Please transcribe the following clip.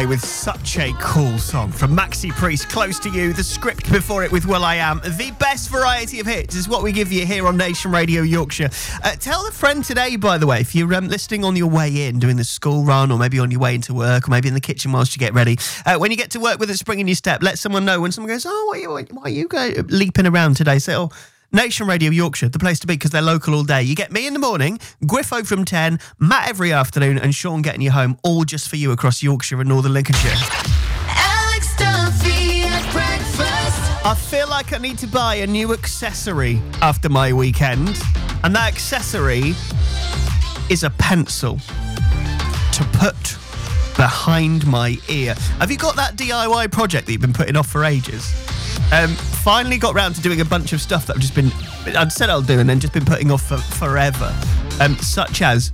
With such a cool song from Maxi Priest, Close to You, the script before it with Will I Am. The best variety of hits is what we give you here on Nation Radio Yorkshire. Tell a friend today, by the way, if you're listening on your way in, doing the school run, or maybe on your way into work, or maybe in the kitchen whilst you get ready. When you get to work with a spring in your step, let someone know. When someone goes, why are you leaping around today? Say, Nation Radio Yorkshire, the place to be, because they're local all day. You get me in the morning, Griffo from 10, Matt every afternoon, and Sean getting you home, all just for you across Yorkshire and Northern Lincolnshire. Alex Duffy at breakfast. I feel like I need to buy a new accessory after my weekend, and that accessory is a pencil to put behind my ear. Have you got that DIY project that you've been putting off for ages? Finally got round to doing a bunch of stuff that I'd said I'll do and then just been putting off for forever. Such as